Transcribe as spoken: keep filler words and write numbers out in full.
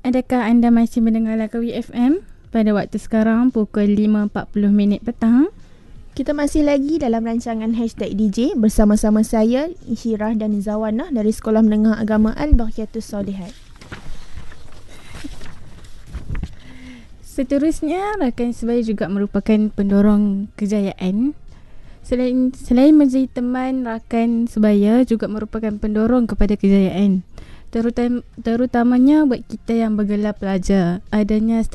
Adakah anda masih mendengar Langkawi F M pada waktu sekarang pukul lima empat puluh minit petang? Kita masih lagi dalam rancangan Hashtag D J bersama-sama saya, Isyirah dan Zawanah dari Sekolah Menengah Agama Al-Baqiyatus Solihat. Seterusnya, rakan sebaya juga merupakan pendorong kejayaan. Selain, selain menjadi teman, rakan sebaya juga merupakan pendorong kepada kejayaan. Terutam, terutamanya buat kita yang bergelar pelajar. Adanya